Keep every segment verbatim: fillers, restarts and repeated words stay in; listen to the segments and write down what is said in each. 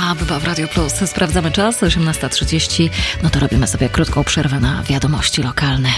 Abba w Radio Plus. Sprawdzamy czas, osiemnasta trzydzieści. No to robimy sobie krótką przerwę na wiadomości lokalne.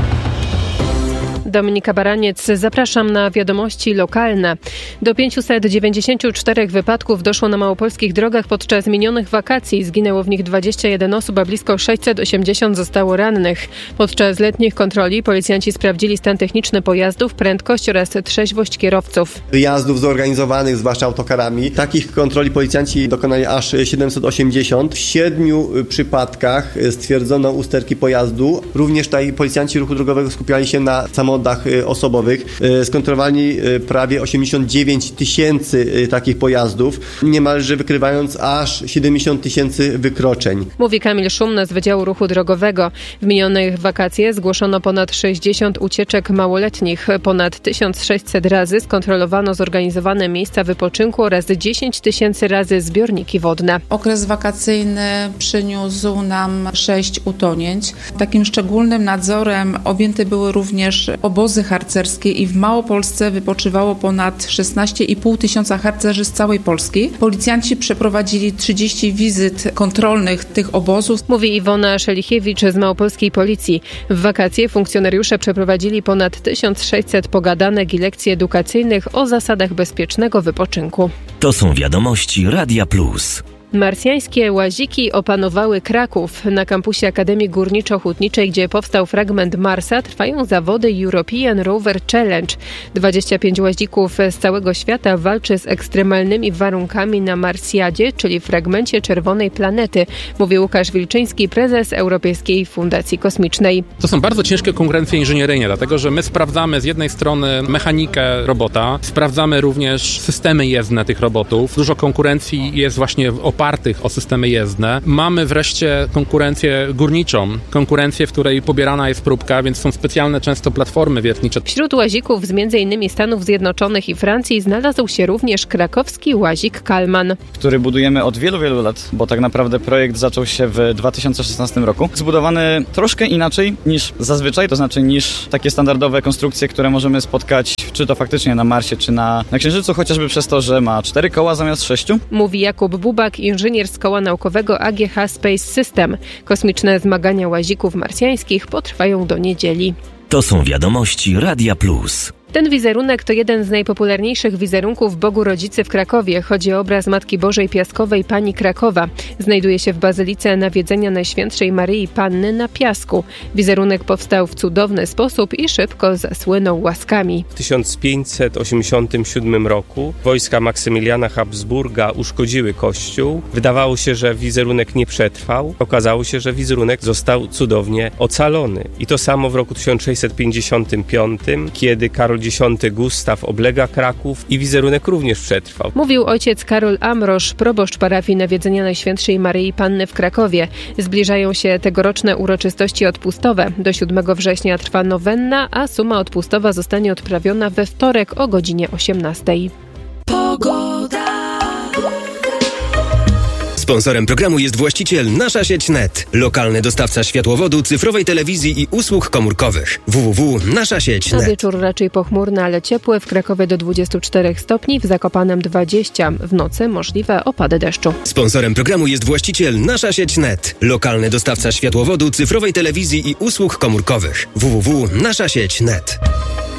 Dominika Baraniec, zapraszam na wiadomości lokalne. Do pięćset dziewięćdziesiąt cztery wypadków doszło na małopolskich drogach podczas minionych wakacji. Zginęło w nich dwadzieścia jeden osób, a blisko sześćset osiemdziesiąt zostało rannych. Podczas letnich kontroli policjanci sprawdzili stan techniczny pojazdów, prędkość oraz trzeźwość kierowców. Wyjazdów zorganizowanych, zwłaszcza autokarami, takich kontroli policjanci dokonali aż siedemset osiemdziesiąt. W siedmiu przypadkach stwierdzono usterki pojazdu. Również tutaj policjanci ruchu drogowego skupiali się na samochodach osobowych. Skontrolowali prawie osiemdziesiąt dziewięć tysięcy takich pojazdów, niemalże wykrywając aż siedemdziesiąt tysięcy wykroczeń. Mówi Kamil Szumna z Wydziału Ruchu Drogowego. W minionych wakacje zgłoszono ponad sześćdziesiąt ucieczek małoletnich. Ponad tysiąc sześćset razy skontrolowano zorganizowane miejsca wypoczynku oraz dziesięć tysięcy razy zbiorniki wodne. Okres wakacyjny przyniósł nam sześć utonięć. Takim szczególnym nadzorem objęte były również obozy harcerskie i w Małopolsce wypoczywało ponad szesnaście i pół tysiąca harcerzy z całej Polski. Policjanci przeprowadzili trzydzieści wizyt kontrolnych tych obozów. Mówi Iwona Szelichiewicz z Małopolskiej Policji. W wakacje funkcjonariusze przeprowadzili ponad tysiąc sześćset pogadanek i lekcji edukacyjnych o zasadach bezpiecznego wypoczynku. To są wiadomości Radia Plus. Marsjańskie łaziki opanowały Kraków. Na kampusie Akademii Górniczo-Hutniczej, gdzie powstał fragment Marsa, trwają zawody European Rover Challenge. dwadzieścia pięć łazików z całego świata walczy z ekstremalnymi warunkami na Marsjadzie, czyli fragmencie czerwonej planety, mówi Łukasz Wilczyński, prezes Europejskiej Fundacji Kosmicznej. To są bardzo ciężkie konkurencje inżynieryjne, dlatego że my sprawdzamy z jednej strony mechanikę robota, sprawdzamy również systemy jezdne tych robotów. Dużo konkurencji jest właśnie w opartych o systemy jezdne. Mamy wreszcie konkurencję górniczą, konkurencję, w której pobierana jest próbka, więc są specjalne często platformy wiertnicze. Wśród łazików z między innymi Stanów Zjednoczonych i Francji znalazł się również krakowski łazik Kalman, który budujemy od wielu, wielu lat, bo tak naprawdę projekt zaczął się w dwa tysiące szesnastym roku. Zbudowany troszkę inaczej niż zazwyczaj, to znaczy niż takie standardowe konstrukcje, które możemy spotkać, czy to faktycznie na Marsie, czy na, na Księżycu, chociażby przez to, że ma cztery koła zamiast sześciu. Mówi Jakub Bubak, inżynier z koła naukowego A G H Space System. Kosmiczne zmagania łazików marsjańskich potrwają do niedzieli. To są wiadomości Radia Plus. Ten wizerunek to jeden z najpopularniejszych wizerunków Bogu Rodzicy w Krakowie. Chodzi o obraz Matki Bożej Piaskowej Pani Krakowa. Znajduje się w Bazylice Nawiedzenia Najświętszej Maryi Panny na Piasku. Wizerunek powstał w cudowny sposób i szybko zasłynął łaskami. W tysiąc pięćset osiemdziesiątym siódmym roku wojska Maksymiliana Habsburga uszkodziły kościół. Wydawało się, że wizerunek nie przetrwał. Okazało się, że wizerunek został cudownie ocalony. I to samo w roku tysiąc sześćset pięćdziesiątym piątym, kiedy Karol Dziesiąty Gustaw oblega Kraków i wizerunek również przetrwał. Mówił ojciec Karol Amrosz, proboszcz parafii Nawiedzenia Najświętszej Maryi Panny w Krakowie. Zbliżają się tegoroczne uroczystości odpustowe. Do siódmego września trwa nowenna, a suma odpustowa zostanie odprawiona we wtorek o godzinie osiemnastej. Pogoda. Sponsorem programu jest właściciel Nasza Sieć Net, lokalny dostawca światłowodu, cyfrowej telewizji i usług komórkowych. w w w kropka nasza sieć kropka net. Na wieczór raczej pochmurny, ale ciepły. W Krakowie do dwudziestu czterech stopni, w Zakopanem dwadzieścia. W nocy możliwe opady deszczu. Sponsorem programu jest właściciel Nasza Sieć Net, lokalny dostawca światłowodu, cyfrowej telewizji i usług komórkowych. w w w kropka nasza sieć kropka net.